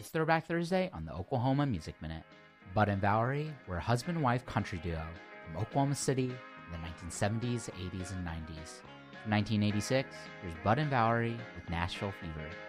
It's Throwback Thursday on the Oklahoma Music Minute. Bud and Valerie were a husband-wife country duo from Oklahoma City in the 1970s, 80s, and 90s. From 1986, here's Bud and Valerie with Nashville Fever.